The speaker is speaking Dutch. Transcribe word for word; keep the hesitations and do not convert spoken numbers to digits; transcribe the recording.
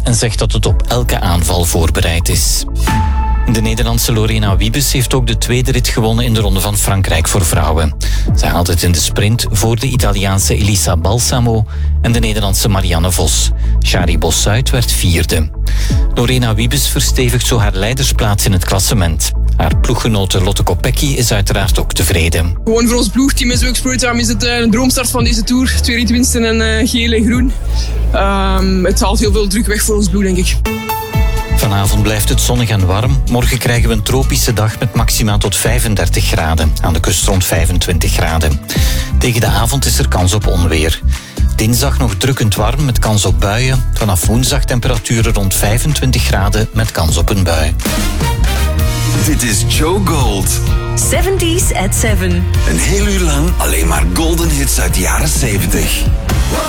en zegt dat het op elke aanval voorbereid is. De Nederlandse Lorena Wiebes heeft ook de tweede rit gewonnen in de Ronde van Frankrijk voor vrouwen. Zij haalt het in de sprint voor de Italiaanse Elisa Balsamo en de Nederlandse Marianne Vos. Shari Bossuit werd vierde. Lorena Wiebes verstevigt zo haar leidersplaats in het klassement. Haar ploeggenote Lotte Kopecky is uiteraard ook tevreden. Gewoon voor ons ploegteam is ook Sproetam is het een droomstart van deze Tour. Twee ritwinsten en uh, geel en groen. Um, het haalt heel veel druk weg voor ons ploeg, denk ik. Vanavond blijft het zonnig en warm. Morgen krijgen we een tropische dag met maxima tot vijfendertig graden. Aan de kust rond vijfentwintig graden. Tegen de avond is er kans op onweer. Dinsdag nog drukkend warm met kans op buien. Vanaf woensdag temperaturen rond vijfentwintig graden met kans op een bui. Dit is Joe Gold. seventies at seven. Een heel uur lang alleen maar golden hits uit de jaren zeventig.